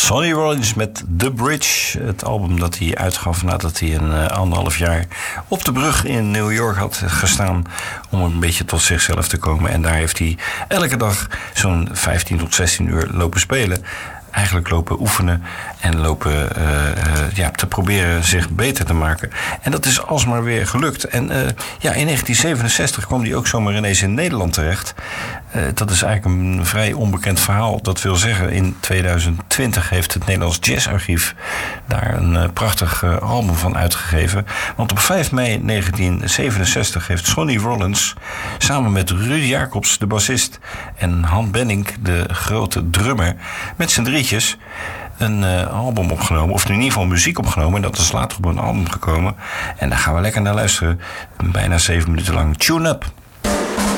Sonny Rollins met The Bridge. Het album dat hij uitgaf nadat hij een 1,5 jaar op de brug in New York had gestaan om een beetje tot zichzelf te komen. En daar heeft hij elke dag zo'n 15 tot 16 uur lopen spelen. Eigenlijk lopen oefenen en lopen te proberen zich beter te maken. En dat is alsmaar weer gelukt. En in 1967 kwam hij ook zomaar ineens in Nederland terecht. Dat is eigenlijk een vrij onbekend verhaal. Dat wil zeggen, in 2020 heeft het Nederlands Jazzarchief daar een prachtig album van uitgegeven. Want op 5 mei 1967 heeft Sonny Rollins samen met Rudy Jacobs, de bassist, en Han Benning, de grote drummer, met z'n drietjes een album opgenomen, of in ieder geval muziek opgenomen. En dat is later op een album gekomen. En daar gaan we lekker naar luisteren. Bijna 7 minuten lang. Tune Up.